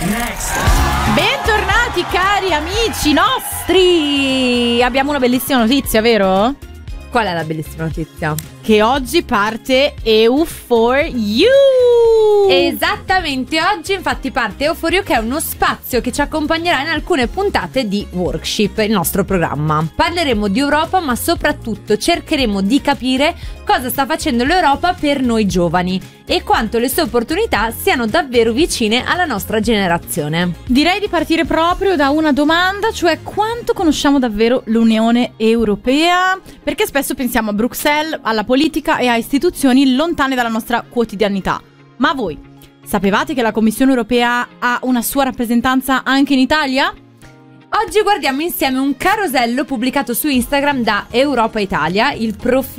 Bentornati cari amici nostri. Abbiamo una bellissima notizia, vero? Qual è la bellissima notizia? Che oggi parte EU4U. Esattamente, oggi infatti parte EU4U, che è uno spazio che ci accompagnerà in alcune puntate di Workship, il nostro programma. Parleremo di Europa, ma soprattutto cercheremo di capire cosa sta facendo l'Europa per noi giovani e quanto le sue opportunità siano davvero vicine alla nostra generazione. Direi di partire proprio da una domanda, cioè quanto conosciamo davvero l'Unione Europea? Perché spesso pensiamo a Bruxelles, alla politica e a istituzioni lontane dalla nostra quotidianità. Ma voi sapevate che la Commissione Europea ha una sua rappresentanza anche in Italia? Oggi guardiamo insieme un carosello pubblicato su Instagram da Europa in Italia, il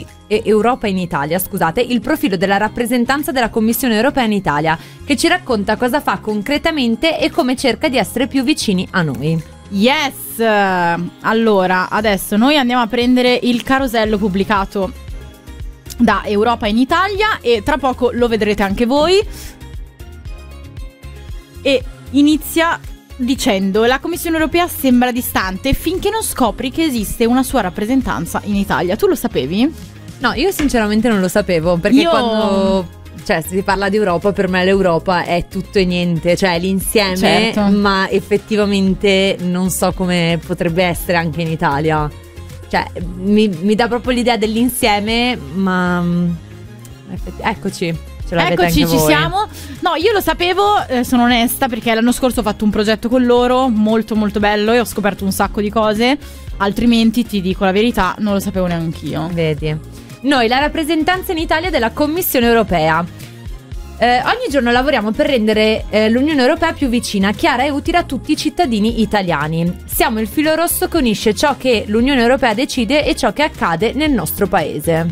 profilo della rappresentanza della Commissione Europea in Italia, che ci racconta cosa fa concretamente e come cerca di essere più vicini a noi. Yes! Allora, adesso noi andiamo a prendere il carosello pubblicato da Europa in Italia e tra poco lo vedrete anche voi. E inizia dicendo: la Commissione Europea sembra distante finché non scopri che esiste una sua rappresentanza in Italia. Tu lo sapevi? No, io sinceramente non lo sapevo, perché quando si parla di Europa, per me l'Europa è tutto e niente, cioè l'insieme, certo. Ma effettivamente non so come potrebbe essere anche in Italia. Cioè mi dà proprio l'idea dell'insieme, ma eccoci. Eccoci, ci siamo. No, io lo sapevo, sono onesta, perché l'anno scorso ho fatto un progetto con loro molto molto bello e ho scoperto un sacco di cose. Altrimenti, ti dico la verità, non lo sapevo neanch'io. Vedi, noi la rappresentanza in Italia della Commissione Europea. Ogni giorno lavoriamo per rendere l'Unione Europea più vicina, chiara e utile a tutti i cittadini italiani. Siamo il filo rosso che unisce ciò che l'Unione Europea decide e ciò che accade nel nostro paese.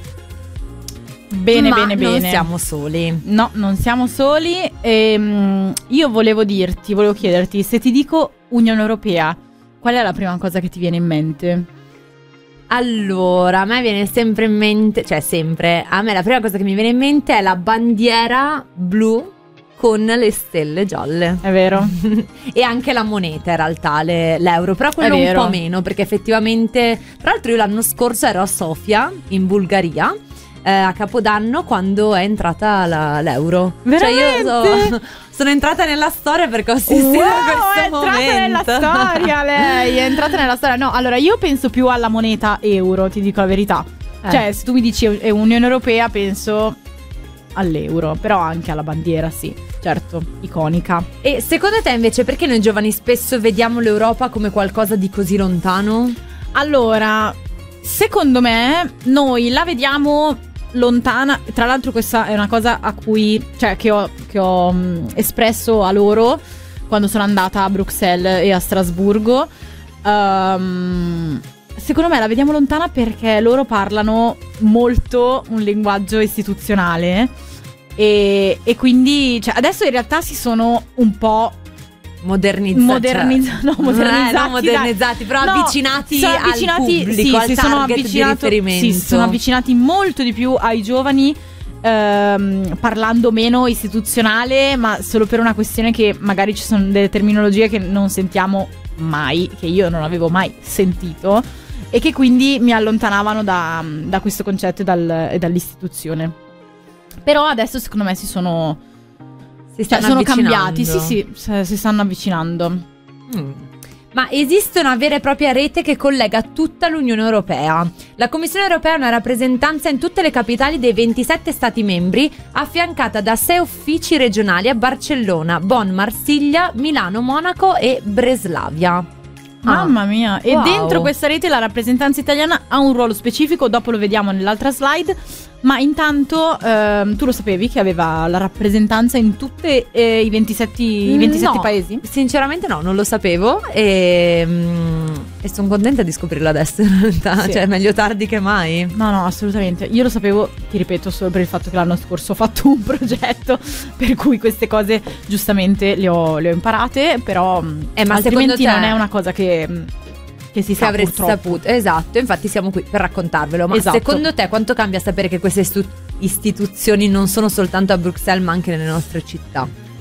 Bene, ma bene, non bene. siamo soli. No, non siamo soli. Io volevo chiederti, se ti dico Unione Europea, qual è la prima cosa che ti viene in mente? Allora, a me viene sempre in mente, a me la prima cosa che mi viene in mente è la bandiera blu con le stelle gialle. È vero. E anche la moneta in realtà, l'euro, però quello un po' meno, perché effettivamente, tra l'altro io l'anno scorso ero a Sofia, in Bulgaria, a Capodanno, quando è entrata l'euro. Veramente? Cioè io sono entrata nella storia perché ho assistito a questo momento. È entrata nella storia lei, è entrata nella storia. No, allora io penso più alla moneta euro, ti dico la verità. Cioè, se tu mi dici è Unione Europea, penso all'euro, però anche alla bandiera, sì, certo, iconica. E secondo te invece perché noi giovani spesso vediamo l'Europa come qualcosa di così lontano? Allora, secondo me noi la vediamo lontana. Tra l'altro questa è una cosa a cui, che ho espresso a loro quando sono andata a Bruxelles e a Strasburgo. Secondo me la vediamo lontana perché loro parlano molto un linguaggio istituzionale e quindi adesso in realtà si sono un po' modernizzati, però avvicinati al pubblico, al target di riferimento. Sì, si sono avvicinati molto di più ai giovani, parlando meno istituzionale, ma solo per una questione che magari ci sono delle terminologie che non sentiamo mai, che io non avevo mai sentito e che quindi mi allontanavano da questo concetto e dall'istituzione. Però adesso secondo me sono cambiati, sì, si stanno avvicinando. Ma esiste una vera e propria rete che collega tutta l'Unione Europea. La Commissione Europea ha una rappresentanza in tutte le capitali dei 27 Stati membri, affiancata da 6 uffici regionali a Barcellona, Bonn, Marsiglia, Milano, Monaco e Breslavia. Mamma mia. E wow. Dentro questa rete la rappresentanza italiana ha un ruolo specifico, dopo lo vediamo nell'altra slide. Ma intanto tu lo sapevi che aveva la rappresentanza in tutti i 27 paesi? Sinceramente no, non lo sapevo e sono contenta di scoprirlo adesso in realtà, sì. Cioè meglio tardi che mai. No, assolutamente. Io lo sapevo, ti ripeto, solo per il fatto che l'anno scorso ho fatto un progetto per cui queste cose giustamente le ho imparate, però ma altrimenti non è una cosa che si sa, avresti purtroppo saputo. Esatto, infatti siamo qui per raccontarvelo. Ma esatto. Secondo te quanto cambia sapere che queste istituzioni non sono soltanto a Bruxelles ma anche nelle nostre città?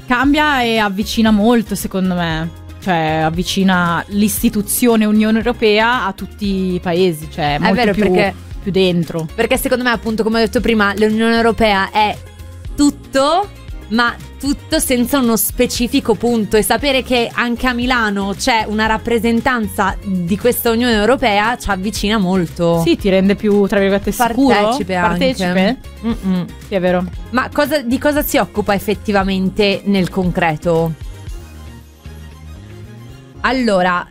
Cambia e avvicina molto, secondo me. Cioè, avvicina l'istituzione Unione Europea a tutti i paesi. Cioè, molto vero, più dentro. Perché secondo me, appunto, come ho detto prima, l'Unione Europea è tutto, ma tutto senza uno specifico punto. E sapere che anche a Milano c'è una rappresentanza di questa Unione Europea ci avvicina molto. Sì, ti rende più, tra virgolette, sicuro. Partecipe. Sì, è vero. Ma di cosa si occupa effettivamente nel concreto? Allora,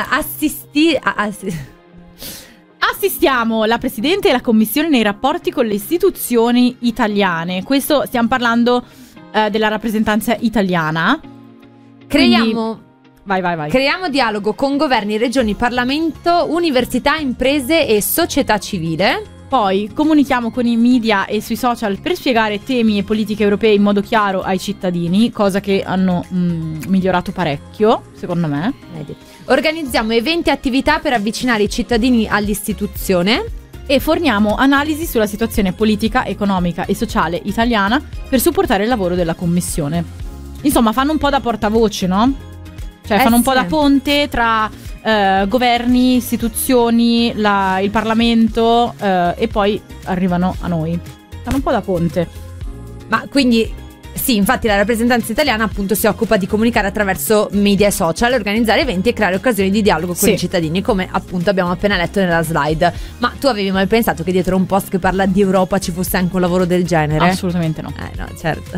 assistiamo la Presidente e la Commissione nei rapporti con le istituzioni italiane. Questo stiamo parlando della rappresentanza italiana. Creiamo Vai. Creiamo dialogo con governi, regioni, Parlamento, università, imprese e società civile. Poi comunichiamo con i media e sui social per spiegare temi e politiche europee in modo chiaro ai cittadini, cosa che hanno migliorato parecchio, secondo me. Organizziamo eventi e attività per avvicinare i cittadini all'istituzione. E forniamo analisi sulla situazione politica, economica e sociale italiana per supportare il lavoro della Commissione. Insomma, fanno un po' da portavoce, no? Cioè, fanno un po' da ponte tra governi, istituzioni, il Parlamento e poi arrivano a noi. Fanno un po' da ponte. Ma quindi... Sì, infatti la rappresentanza italiana appunto si occupa di comunicare attraverso media e social, organizzare eventi e creare occasioni di dialogo con i cittadini, come appunto abbiamo appena letto nella slide. Ma tu avevi mai pensato che dietro un post che parla di Europa ci fosse anche un lavoro del genere? Assolutamente no. No, certo.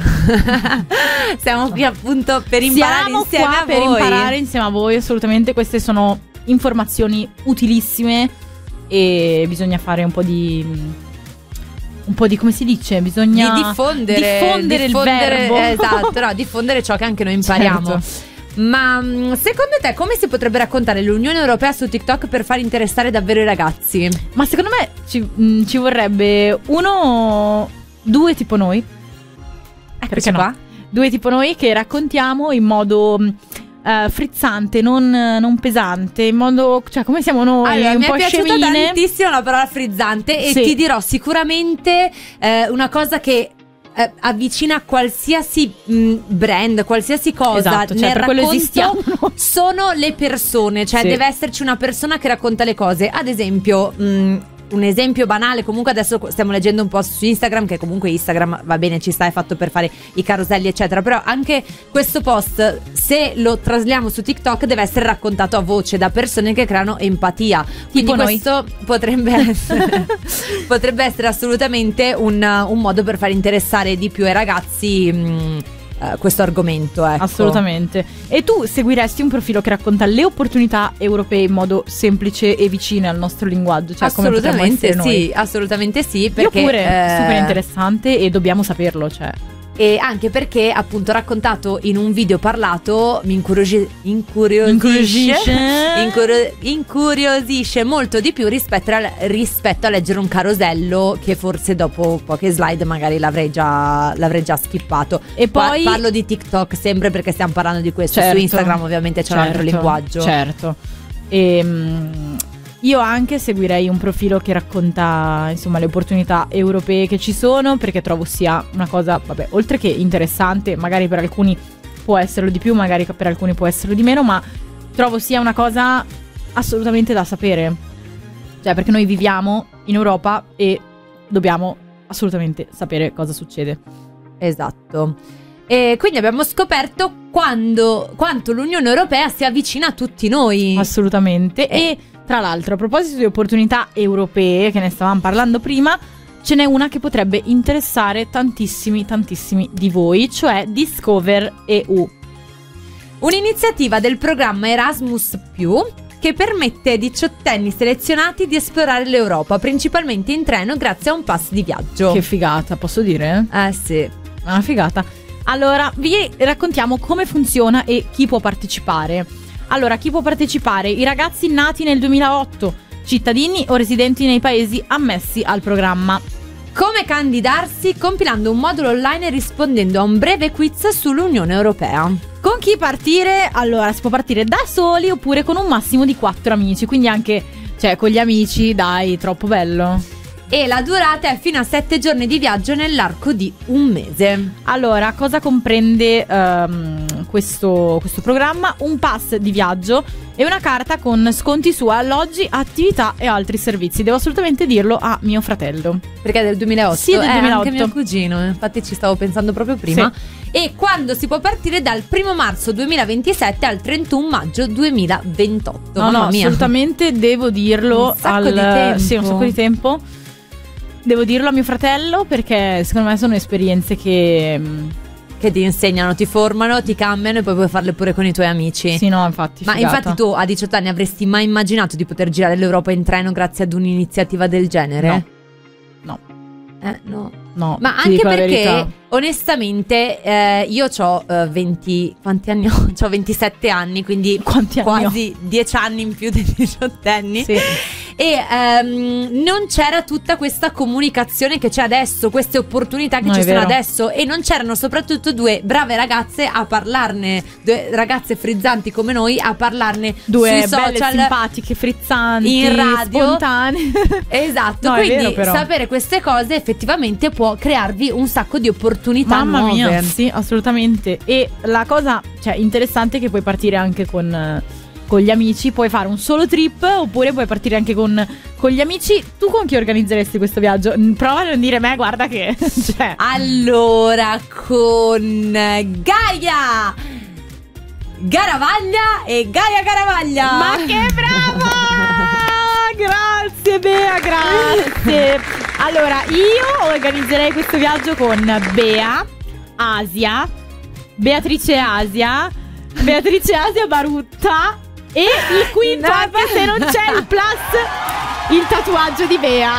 Siamo qui appunto per imparare insieme a voi. Per imparare insieme a voi, assolutamente. Queste sono informazioni utilissime e bisogna fare un po' di come si dice? Bisogna diffondere il verbo. Esatto, no, diffondere ciò che anche noi impariamo. Certo. Ma secondo te come si potrebbe raccontare l'Unione Europea su TikTok per far interessare davvero i ragazzi? Ma secondo me ci vorrebbe due tipo noi. Perché no? Due tipo noi che raccontiamo in modo frizzante, non pesante, in modo, cioè come siamo noi, allora, un mi po' è piaciuta scemine. tantissimo la parola frizzante e ti dirò sicuramente una cosa che avvicina qualsiasi brand, qualsiasi cosa. Esatto, cioè, nel per quello esistiamo. Sono le persone, cioè deve esserci una persona che racconta le cose. Ad esempio un esempio banale, comunque adesso stiamo leggendo un post su Instagram, che comunque Instagram va bene, ci sta, è fatto per fare i caroselli eccetera, però anche questo post, se lo trasliamo su TikTok, deve essere raccontato a voce da persone che creano empatia, quindi tipo questo potrebbe essere assolutamente un modo per far interessare di più ai ragazzi questo argomento, ecco. Assolutamente. E tu seguiresti un profilo che racconta le opportunità europee in modo semplice e vicino al nostro linguaggio? Cioè, assolutamente come sì, assolutamente sì, perché io pure, super interessante e dobbiamo saperlo, cioè. E anche perché appunto raccontato in un video parlato mi incuriosisce molto di più rispetto a leggere un carosello, che forse dopo poche slide magari l'avrei già skippato. E poi parlo di TikTok sempre perché stiamo parlando di questo. Su Instagram ovviamente c'è un altro linguaggio. Certo. Io anche seguirei un profilo che racconta, insomma, le opportunità europee che ci sono, perché trovo sia una cosa, vabbè, oltre che interessante, magari per alcuni può esserlo di più, magari per alcuni può esserlo di meno, ma trovo sia una cosa assolutamente da sapere. Cioè, perché noi viviamo in Europa e dobbiamo assolutamente sapere cosa succede. Esatto. E quindi abbiamo scoperto quanto l'Unione Europea si avvicina a tutti noi. Assolutamente. E tra l'altro, a proposito di opportunità europee, che ne stavamo parlando prima, ce n'è una che potrebbe interessare tantissimi di voi, cioè Discover EU. Un'iniziativa del programma Erasmus+, che permette ai diciottenni selezionati di esplorare l'Europa, principalmente in treno, grazie a un pass di viaggio. Che figata, posso dire? Sì. Una figata. Allora, vi raccontiamo come funziona e chi può partecipare. Allora, chi può partecipare? I ragazzi nati nel 2008, cittadini o residenti nei paesi ammessi al programma. Come candidarsi? Compilando un modulo online e rispondendo a un breve quiz sull'Unione Europea. Con chi partire? Allora, si può partire da soli oppure con un massimo di 4 amici, quindi anche, cioè, con gli amici, dai, troppo bello. e la durata è fino a 7 giorni di viaggio nell'arco di un mese. Allora, cosa comprende questo programma? Un pass di viaggio e una carta con sconti su alloggi, attività e altri servizi. Devo assolutamente dirlo a mio fratello. Perché è del 2008? Sì, del 2008. Anche mio cugino, infatti ci stavo pensando proprio prima. Sì. E quando si può partire dal 1 marzo 2027 al 31 maggio 2028. No, Mamma mia. assolutamente devo dirlo. Un sacco di tempo. Sì, un sacco di tempo. Devo dirlo a mio fratello perché secondo me sono esperienze che ti insegnano, ti formano, ti cambiano e poi puoi farle pure con i tuoi amici. Sì, no, infatti. Ma figata. infatti tu a 18 anni avresti mai immaginato di poter girare l'Europa in treno grazie ad un'iniziativa del genere? No. No. No. Ma ti anche dico la perché verità. onestamente io ho 20. Quanti anni ho? Ho 27 anni, quindi Quanti anni quasi 10 anni in più dei 18 anni. Sì. E non c'era tutta questa comunicazione che c'è adesso, queste opportunità che No, ci è sono vero. adesso, e non c'erano soprattutto due brave ragazze a parlarne, due ragazze frizzanti come noi a parlarne Due sui belle, social, simpatiche, frizzanti, in radio. spontanee. Esatto, No, è quindi vero, però. sapere queste cose effettivamente può crearvi un sacco di opportunità Mamma nuove. mia, sì, assolutamente. E la cosa, cioè, interessante è che puoi partire anche con gli amici, puoi fare un solo trip oppure puoi partire anche con gli amici. Tu con chi organizzeresti questo viaggio? Prova a non dire me, guarda che cioè. Allora, con Gaia Garavaglia e Gaia Garavaglia. Ma che brava! Grazie Bea, grazie. Allora, io organizzerei questo viaggio con Bea, Asia, Beatrice Asia Barutta e il quinto, No, anche se non c'è il plus, il tatuaggio di Bea.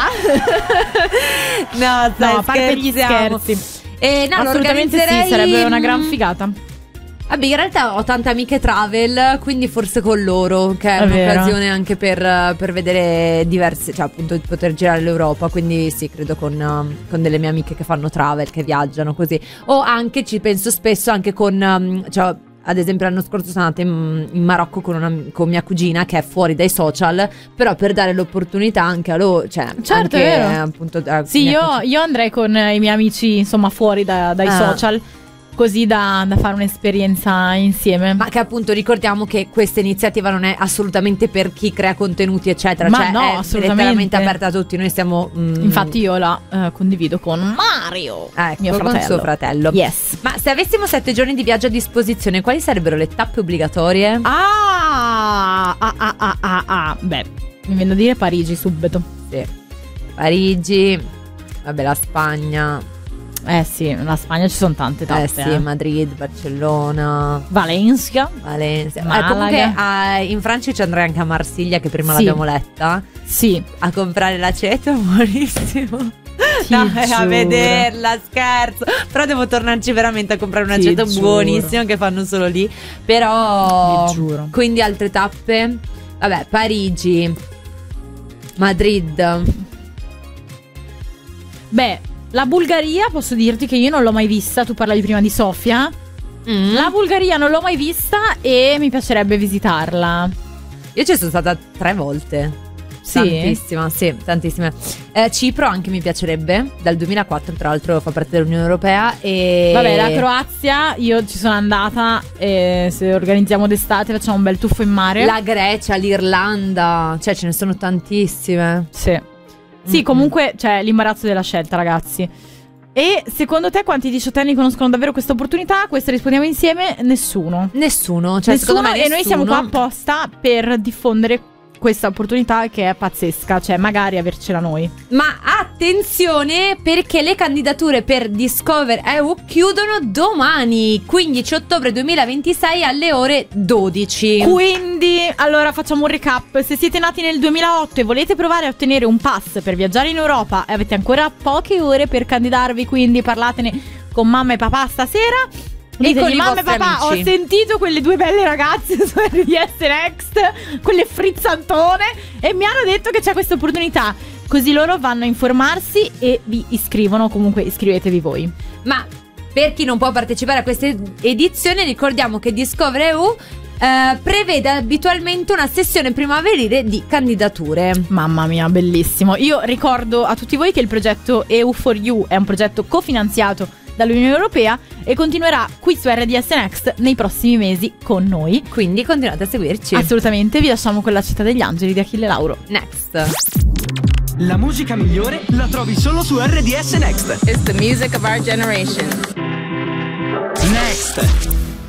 No, No, a parte gli scherzi. No, Assolutamente sì, sarebbe una gran figata. Vabbè, in realtà ho tante amiche travel, quindi forse con loro, che è È vero. un'occasione anche per vedere diverse, cioè appunto di poter girare l'Europa. Quindi sì, credo con delle mie amiche che fanno travel, che viaggiano così. O anche, ci penso spesso, anche con, cioè, ad esempio l'anno scorso sono andata in Marocco con mia cugina, che è fuori dai social, però per dare l'opportunità anche a loro, cioè Certo, anche, è vero. appunto Sì, mia cugina. io andrei con i miei amici, insomma, fuori dai social, così da fare un'esperienza insieme. Ma che appunto ricordiamo che questa iniziativa non è assolutamente per chi crea contenuti eccetera, Ma cioè no, è assolutamente. letteralmente aperta a tutti. Noi stiamo Infatti io la condivido con Mario, mio fratello. con suo fratello. Yes. Ma se avessimo 7 giorni di viaggio a disposizione, quali sarebbero le tappe obbligatorie? Beh, mi viene da dire Parigi subito. Sì. Parigi, vabbè, la Spagna. Sì, la Spagna ci sono tante tappe. Sì, Madrid, Barcellona, Valencia. Malaga. Comunque in Francia ci andrei anche a Marsiglia, che prima Sì. l'abbiamo letta, Sì. a comprare l'aceto, buonissimo. Ti No, a giuro. vederla, scherzo. Però devo tornarci veramente a comprare un Ti aceto giuro. buonissimo che fanno solo lì. Però Ti giuro. quindi altre tappe, vabbè, Parigi, Madrid. Beh, la Bulgaria posso dirti che io non l'ho mai vista. Tu parlavi prima di Sofia. La Bulgaria non l'ho mai vista e mi piacerebbe visitarla. Io ci sono stata 3 volte. Sì? Tantissima, sì, tantissime. Cipro anche mi piacerebbe, dal 2004 tra l'altro fa parte dell'Unione Europea. E Vabbè, la Croazia io ci sono andata e se organizziamo d'estate facciamo un bel tuffo in mare. la Grecia, l'Irlanda, cioè ce ne sono tantissime. Sì. Sì, comunque c'è l'imbarazzo della scelta, ragazzi. E secondo te quanti 18enni conoscono davvero questa opportunità? Questa rispondiamo insieme. Nessuno. Nessuno, cioè secondo me E noi siamo qua nessuno. apposta per diffondere questa opportunità che è pazzesca. Cioè magari avercela noi. Ma attenzione, perché le candidature per Discover EU chiudono domani, 15 ottobre 2026 alle ore 12. Quindi, allora facciamo un recap. Se siete nati nel 2008 e volete provare a ottenere un pass per viaggiare in Europa e avete ancora poche ore per candidarvi, quindi parlatene con mamma e papà stasera. E con Ditegli, i mamma e vostri papà, amici. ho sentito quelle due belle ragazze su RDS Next, quelle frizzantone, e mi hanno detto che c'è questa opportunità. Così loro vanno a informarsi e vi iscrivono. Comunque iscrivetevi voi. Ma per chi non può partecipare a questa edizione, ricordiamo che Discover EU prevede abitualmente una sessione primaverile di candidature. Mamma mia, bellissimo. Io ricordo a tutti voi che il progetto EU4U è un progetto cofinanziato dall'Unione Europea e continuerà qui su RDS Next nei prossimi mesi con noi. Quindi continuate a seguirci. Assolutamente, vi lasciamo con La città degli angeli di Achille Lauro. Next. La musica migliore la trovi solo su RDS Next. It's the music of our generation. Next.